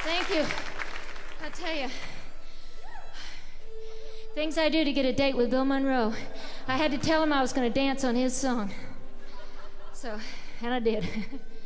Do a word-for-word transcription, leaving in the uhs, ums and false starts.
Thank you. I tell you, things I do to get a date with Bill Monroe. I had to tell him I was going to dance on his song. So, and I did.